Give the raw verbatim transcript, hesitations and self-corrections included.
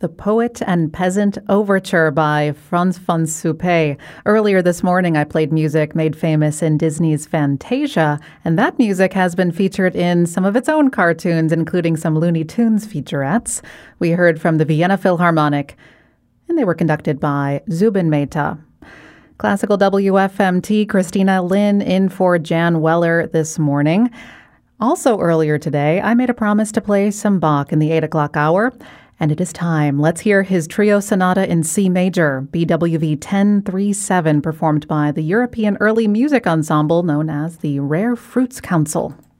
The Poet and Peasant Overture by Franz von Suppé. Earlier this morning, I played music made famous in Disney's Fantasia, and that music has been featured in some of its own cartoons, including some Looney Tunes featurettes. We heard from the Vienna Philharmonic, and they were conducted by Zubin Mehta. Classical W F M T, Christina Lin in for Jan Weller this morning. Also earlier today, I made a promise to play some Bach in the eight o'clock hour. And it is time. Let's hear his Trio Sonata in C major, B W V ten thirty-seven, performed by the European Early Music Ensemble known as the Rare Fruits Council.